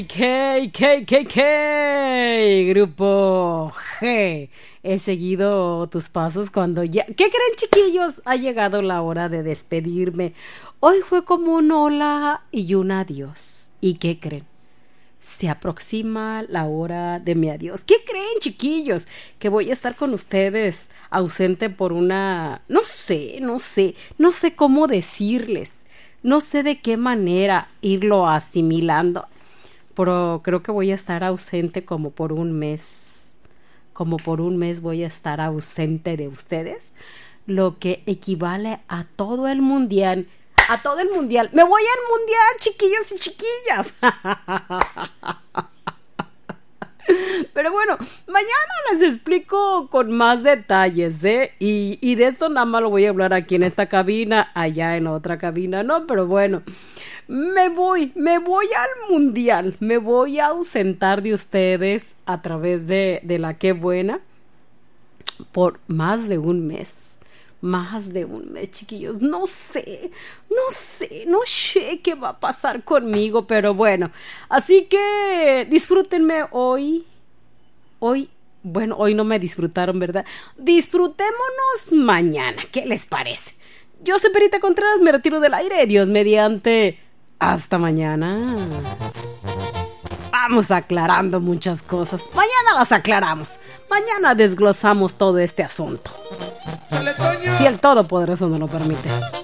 Grupo G. He seguido tus pasos cuando ya... ¿Qué creen, chiquillos? Ha llegado la hora de despedirme. Hoy fue como un hola y un adiós. ¿Y qué creen? Se aproxima la hora de mi adiós. ¿Qué creen, chiquillos? Que voy a estar con ustedes ausente por una... No sé cómo decirles. No sé de qué manera irlo asimilando. Pero creo que voy a estar ausente como por un mes. Como por un mes voy a estar ausente de ustedes. Lo que equivale a todo el mundial. A todo el mundial. Me voy al mundial, chiquillos y chiquillas. Pero bueno, mañana les explico con más detalles, ¿eh? Y de esto nada más lo voy a hablar aquí en esta cabina, allá en otra cabina, no, pero bueno, me voy al mundial, me voy a ausentar de ustedes a través de la Qué Buena por más de un mes. Más de un mes, chiquillos. No sé qué va a pasar conmigo, pero bueno. Así que disfrútenme hoy. Bueno, hoy no me disfrutaron, ¿verdad? Disfrutémonos mañana. ¿Qué les parece? Yo soy Perita Contreras, me retiro del aire. Dios mediante. Hasta mañana. Vamos aclarando muchas cosas. Mañana las aclaramos. Mañana desglosamos todo este asunto. Si el Todopoderoso nos lo permite.